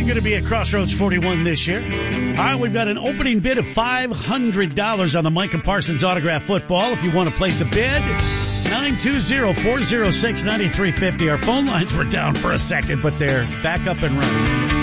going to be at Crossroads 41 this year. All right, we've got an opening bid of $500 on the Micah Parsons autograph football. If you want to place a bid, 920-406-9350. Our phone lines were down for a second, but they're back up and running.